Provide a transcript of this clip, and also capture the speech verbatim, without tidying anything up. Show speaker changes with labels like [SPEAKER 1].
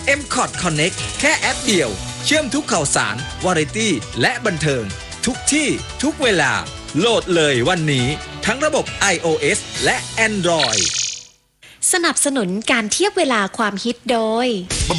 [SPEAKER 1] เอ็ม คอท Connect แค่แอปเดียวเชื่อมทุกข่าวสาร วาไรตี้และบันเทิงทุกที่ทุกเวลาโหลดเลยวันนี้ทั้งระบบ iOS และ Android
[SPEAKER 2] สนับสนุนการเทียบเวลาความฮิตโดย